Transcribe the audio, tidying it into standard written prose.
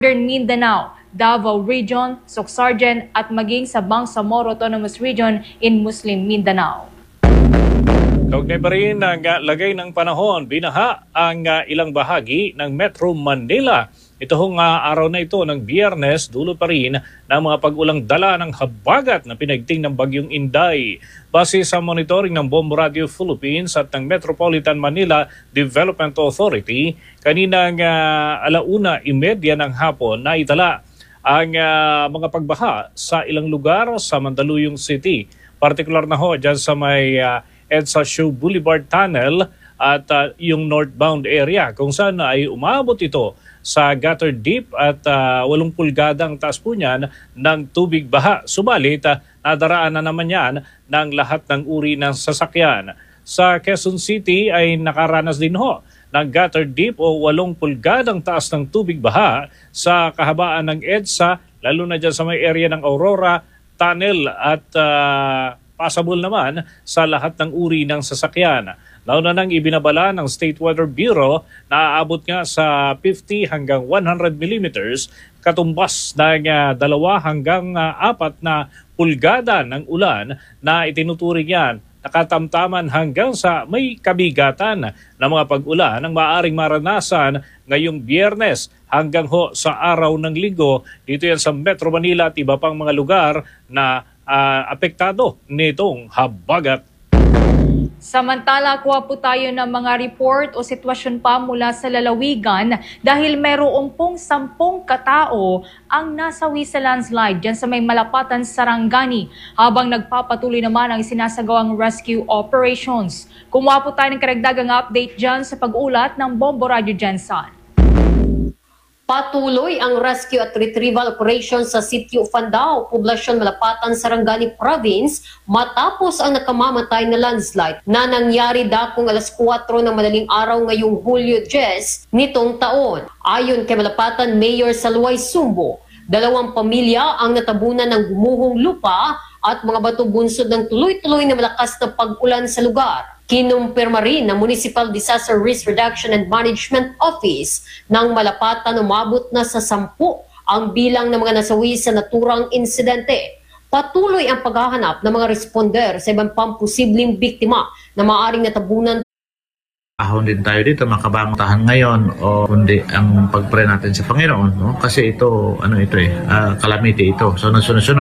Northern Mindanao, Davao Region, Socsargen at maging sa Bangsamoro Autonomous Region in Muslim Mindanao. Kaugnay pa rin ng lagay ng panahon, binaha ang ilang bahagi ng Metro Manila. Ito araw na ito ng Biyernes, dulo pa rin ng mga pag-ulang dala ng habagat na pinagting ng Bagyong Inday. Base sa monitoring ng Bombo Radio Philippines at ng Metropolitan Manila Development Authority, kaninang 1:30 ng hapon na itala ang mga pagbaha sa ilang lugar sa Mandaluyong City. Partikular na ho dyan sa may EDSA Show Boulevard Tunnel at yung northbound area kung saan ay umabot ito sa gutter deep at 8 pulgadang taas po niyan ng tubig baha. Subalit, nadaraan na naman yan ng lahat ng uri ng sasakyan. Sa Quezon City ay nakaranas din ho ng gutter deep o 8 pulgadang taas ng tubig baha sa kahabaan ng EDSA, lalo na dyan sa may area ng Aurora Tunnel at passable naman sa lahat ng uri ng sasakyan. Nauna nang ibinabala ng State Weather Bureau na aabot nga sa 50 hanggang 100 millimeters, katumbas ng 2 hanggang 4 na pulgada ng ulan na itinuturing yan nakatamtaman hanggang sa may kabigatan na mga pag-ulan ang maaaring maranasan ngayong Biyernes hanggang ho sa araw ng Linggo. Dito yan sa Metro Manila at iba pang mga lugar na apektado nitong habagat. Samantala, kuha po tayo ng mga report o sitwasyon pa mula sa lalawigan dahil mayroong pong 10 katao ang nasawi sa landslide dyan sa may Malapatan, Sarangani habang nagpapatuloy naman ang sinasagawang rescue operations. Kumuha po tayo ng karagdagang update dyan sa pag-ulat ng Bombo Radio Jensen. Patuloy ang rescue at retrieval operation sa Sitio Fandao, Poblasyon Malapatan, Sarangani Province matapos ang nakamamatay na landslide na nangyari dakong 4:00 ng madaling araw ngayong Hulyo 10 nitong taon. Ayon kay Malapatan Mayor Salway Sumbo, 2 pamilya ang natabunan ng gumuhong lupa at mga bato bunsod ng tuloy-tuloy na malakas na pag-ulan sa lugar. Kinumpirma rin ng Municipal Disaster Risk Reduction and Management Office ng Malapatan umabot na sa 10 ang bilang ng mga nasawi sa naturang insidente. Patuloy ang paghahanap ng mga responder sa ibang pang posibleng biktima na maaaring natabunan. Ahon din tayo dito makabantahan ngayon o kundi ang pagpray natin sa Panginoon, no? Kasi ito calamity ito. So sunod-sunod